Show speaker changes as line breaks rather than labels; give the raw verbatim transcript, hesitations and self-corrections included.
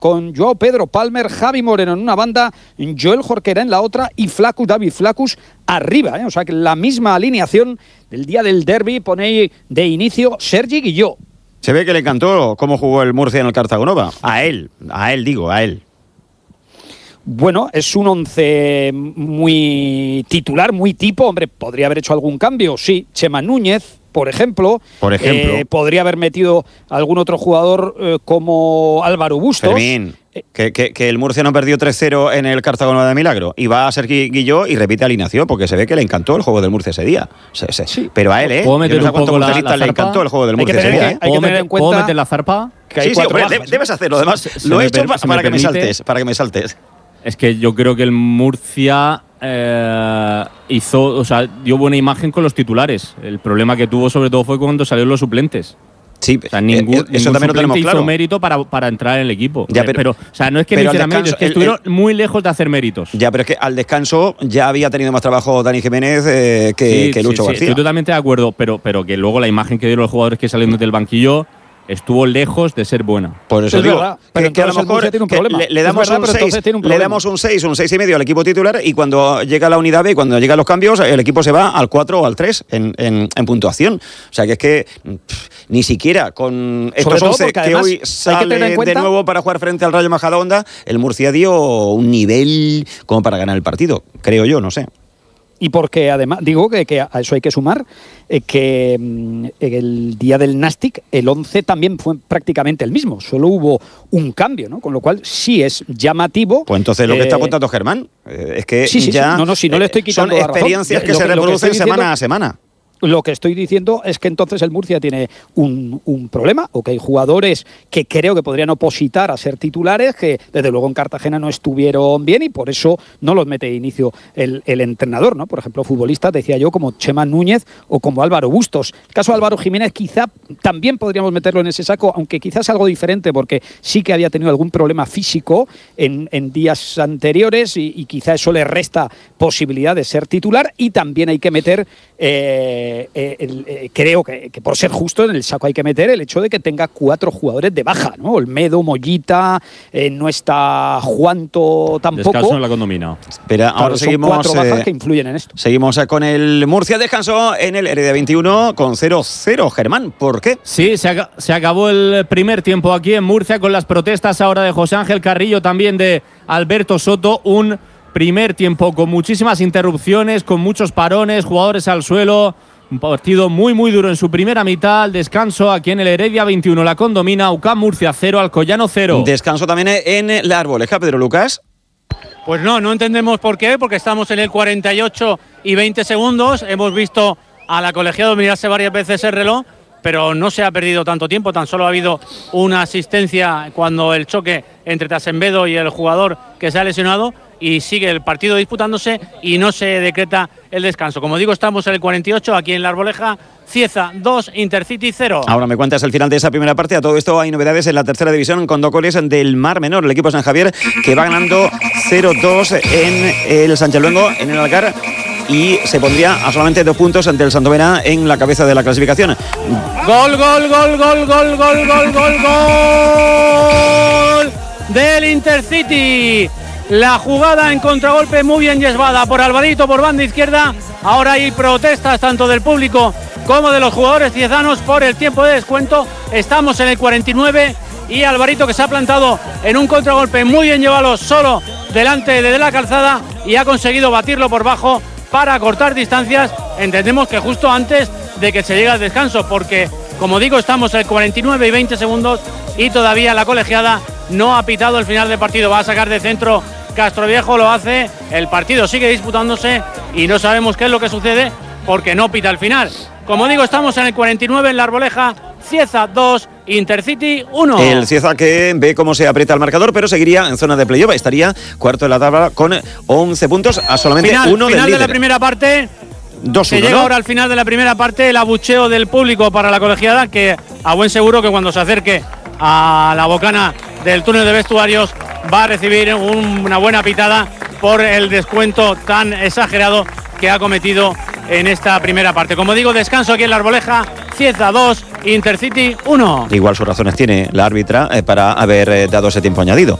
con Joao Pedro, Palmer, Javi Moreno en una banda, Joel Jorquera en la otra y Flaccus, David Flaccus arriba, ¿eh? O sea que la misma alineación del día del derbi pone de inicio Sergi Guilló.
Se ve que le encantó cómo jugó el Murcia en el Cartagonova. A él, a él digo, a él.
Bueno, es un once muy titular, muy tipo. Hombre, ¿podría haber hecho algún cambio? Sí, Chema Núñez, por ejemplo.
Por ejemplo.
Eh, podría haber metido algún otro jugador eh, como Álvaro Bustos.
Fermín, que, que, que el Murcia no perdió tres cero en el Cartagonova de Milagro. Y va a ser Guilló y repite alineación, porque se ve que le encantó el juego del Murcia ese día. Se, se, sí. Pero a él, ¿eh?
¿Puedo meter
Yo no sé
un poco
cuántos
la, la
le encantó el juego del Murcia
tener,
ese día, ¿eh?
Hay que tener en cuenta,
¿Puedo meter la zarpa?
Que sí, sí, hombre, de, debes hacerlo. Además, se, lo he hecho per, para, que me saltes, para que me saltes.
Es que yo creo que el Murcia eh, hizo, o sea, dio buena imagen con los titulares. El problema que tuvo sobre todo fue cuando salieron los suplentes.
Sí,
o sea, ningún,
eh, eso
ningún
también lo tenemos
hizo
claro.
mérito para, para entrar en el equipo.
Ya, pero,
pero, o sea, no es que no hicieran méritos, es que estuvieron el, el, muy lejos de hacer méritos.
Ya, pero es que al descanso ya había tenido más trabajo Dani Jiménez eh, que,
sí,
que Lucho
sí,
García.
Sí, estoy totalmente de acuerdo, pero, pero que luego la imagen que dieron los jugadores que salieron del banquillo estuvo lejos de ser buena.
Por eso
es
digo,
verdad, pero
que, que a lo mejor
tiene un problema.
Le, le, damos
verdad,
un seis,
tiene un
le damos un seis, un seis y medio al equipo titular y cuando llega la unidad B, cuando llegan los cambios, el equipo se va al cuatro o al tres en, en, en puntuación. O sea que es que pff, ni siquiera con estos once que hoy sale de nuevo para jugar frente al Rayo Majadahonda, el Murcia dio un nivel como para ganar el partido, creo yo, no sé.
Y porque además, digo que, que a eso hay que sumar, eh, que mm, el día del Nastic, el once también fue prácticamente el mismo, solo hubo un cambio, ¿no? Con lo cual sí es llamativo.
Pues entonces lo
eh,
que está apuntando Germán, eh, es que
sí, sí,
ya
sí. No, no, si no le estoy quitando
son experiencias
la razón.
que
lo
se
que,
reproducen
lo que
semana
diciendo,
a semana.
Lo que estoy diciendo es que entonces el Murcia tiene un, un problema, o que hay jugadores que creo que podrían opositar a ser titulares, que desde luego en Cartagena no estuvieron bien y por eso no los mete de inicio el, el entrenador, ¿no? Por ejemplo, futbolistas, decía yo, como Chema Núñez o como Álvaro Bustos. El caso de Álvaro Jiménez quizá también podríamos meterlo en ese saco, aunque quizás algo diferente, porque sí que había tenido algún problema físico en, en días anteriores y, y quizá eso le resta posibilidad de ser titular. Y también hay que meter... Eh, Eh, el, eh, creo que, que por ser justo en el saco hay que meter el hecho de que tenga cuatro jugadores de baja, ¿no? Olmedo, Mollita, eh, no está Juanto tampoco.
Descanso en la condomina.
Espera,
claro,
ahora
son
seguimos.
Cuatro bajas
eh,
que influyen en esto.
Seguimos eh, con el Murcia, descansó en el Heredia veintiuno con cero cero. Germán, ¿por qué?
Sí, se, ac se acabó el primer tiempo aquí en Murcia con las protestas ahora de José Ángel Carrillo, también de Alberto Soto. Un primer tiempo con muchísimas interrupciones, con muchos parones, jugadores al suelo. Un partido muy, muy duro en su primera mitad. Al descanso aquí en el Heredia veintiuno, la condomina. U C A M Murcia cero, Alcoyano cero.
Descanso también en la Arboleja, Pedro Lucas.
Pues no, no entendemos por qué, porque estamos en el cuarenta y ocho y veinte segundos. Hemos visto al colegiado mirarse varias veces el reloj, pero no se ha perdido tanto tiempo. Tan solo ha habido una asistencia cuando el choque entre Tasembedo y el jugador que se ha lesionado, y sigue el partido disputándose y no se decreta el descanso. Como digo, estamos en el cuarenta y ocho aquí en la Arboleja. Cieza dos, Intercity cero.
Ahora me cuentas el final de esa primera parte. A todo esto hay novedades en la tercera división con dos goles del Mar Menor. El equipo de San Javier que va ganando cero dos en el Sánchez Luengo, en el Alcar, y se pondría a solamente dos puntos ante el Santovera en la cabeza de la clasificación.
Gol, gol, gol, gol, gol, gol, gol, gol, gol del Intercity. La jugada en contragolpe muy bien llevada por Alvarito por banda izquierda. Ahora hay protestas tanto del público como de los jugadores ciezanos por el tiempo de descuento. Estamos en el cuarenta y nueve y Alvarito, que se ha plantado en un contragolpe muy bien llevado solo delante de la calzada y ha conseguido batirlo por bajo para cortar distancias. Entendemos que justo antes de que se llegue al descanso, porque como digo, estamos en el cuarenta y nueve y veinte segundos y todavía la colegiada no ha pitado el final del partido. Va a sacar de centro Castroviejo, lo hace, el partido sigue disputándose y no sabemos qué es lo que sucede porque no pita el final. Como digo, estamos en el cuarenta y nueve en la Arboleja. Cieza dos, Intercity uno.
El Cieza que ve cómo se aprieta el marcador, pero seguiría en zona de playoff. Estaría cuarto de la tabla con once puntos a solamente
final,
uno
final
del líder.
de la primera parte.
dos uno,
Se llega
¿no?
ahora al final de la primera parte, el abucheo del público para la colegiada, que a buen seguro que cuando se acerque a la bocana del túnel de vestuarios va a recibir un, una buena pitada por el descuento tan exagerado que ha cometido en esta primera parte. Como digo, descanso aquí en la Arboleja. Cieza dos, Intercity uno.
Igual sus razones tiene la árbitra eh, para haber eh, dado ese tiempo añadido.